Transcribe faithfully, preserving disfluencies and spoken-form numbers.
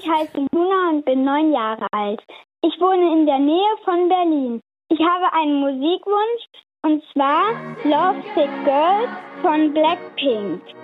heiße Luna und bin neun Jahre alt. Ich wohne in der Nähe von Berlin. Ich habe einen Musikwunsch und zwar Love Sick Girl von Blackpink.